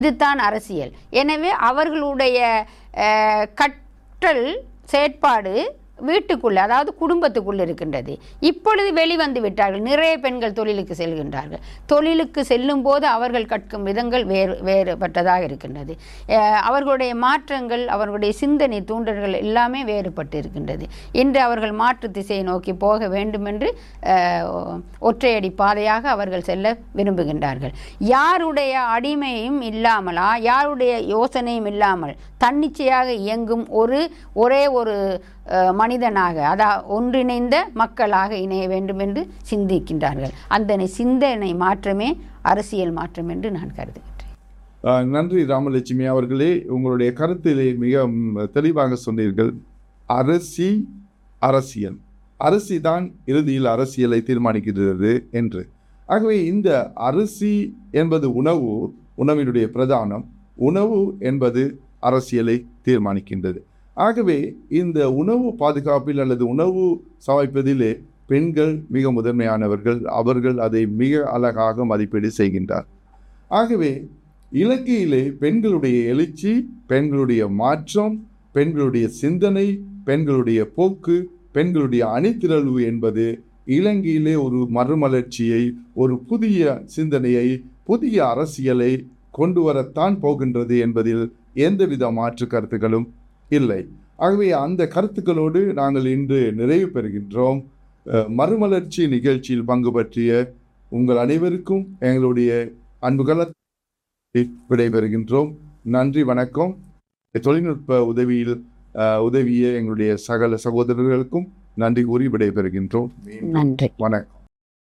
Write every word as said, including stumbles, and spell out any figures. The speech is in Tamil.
இதுதான் அரசியல். எனவே அவர்களுடைய கற்றல் செயற்பாடு வீட்டுக்குள்ளே, அதாவது குடும்பத்துக்குள்ளே இருக்கின்றது. இப்பொழுது வெளிவந்து விட்டார்கள். நிறைய பெண்கள் தொழிலுக்கு செல்கின்றார்கள். தொழிலுக்கு செல்லும் போது அவர்கள் கற்கும் விதங்கள் வேறு வேறுபட்டதாக இருக்கின்றது. அவர்களுடைய மாற்றங்கள், அவர்களுடைய சிந்தனை தூண்டல்கள் எல்லாமே வேறுபட்டு இருக்கின்றது. இன்று அவர்கள் மாற்று திசையை நோக்கி போக வேண்டும் என்று ஒற்றையடி பாதையாக அவர்கள் செல்ல விரும்புகின்றார்கள். யாருடைய அடிமையும் இல்லாமலா, யாருடைய யோசனையும் இல்லாமல் தன்னிச்சையாக இயங்கும் ஒரு ஒரே ஒரு மனிதனாக, அதாவது ஒன்றிணைந்த மக்களாக இணைய வேண்டும் என்று சிந்திக்கின்றார்கள். அந்த சிந்தனை மாற்றமே அரசியல் மாற்றம் என்று நான் கருதுகின்றேன். நன்றி ராமலட்சுமி அவர்களே, உங்களுடைய கருத்திலே மிக தெளிவாக சொன்னீர்கள். அரசி அரசியல், அரசி தான் இறுதியில் அரசியலை தீர்மானிக்கிறது என்று. ஆகவே இந்த அரிசி என்பது உணவு, உணவினுடைய பிரதானம், உணவு என்பது அரசியலை தீர்மானிக்கின்றது. ஆகவே இந்த உணவு பாதுகாப்பில் அல்லது உணவு சமைப்பதிலே பெண்கள் மிக முதன்மையானவர்கள். அவர்கள் அதை மிக அழகாக மதிப்பீடு செய்கின்றார். ஆகவே இலங்கையிலே பெண்களுடைய எழுச்சி, பெண்களுடைய மாற்றம், பெண்களுடைய சிந்தனை, பெண்களுடைய போக்கு, பெண்களுடைய அணிதிரள்வு என்பது இலங்கையிலே ஒரு மறுமலர்ச்சியை, ஒரு புதிய சிந்தனையை, புதிய அரசியலை கொண்டு வரத்தான் போகின்றது என்பதில் எந்தவித மாற்று கருத்துக்களும் இல்லை. ஆகவே அந்த கருத்துக்களோடு நாங்கள் இன்று நிறைவு பெறுகின்றோம். மறுமலர்ச்சி நிகழ்ச்சியில் பங்கு பற்றிய உங்கள் அனைவருக்கும் எங்களுடைய அன்புகளை விடைபெறுகின்றோம். நன்றி, வணக்கம். தொழில்நுட்ப உதவியில் உதவிய எங்களுடைய சகல சகோதரர்களுக்கும் நன்றி கூறி விடைபெறுகின்றோம். நன்றி, வணக்கம்.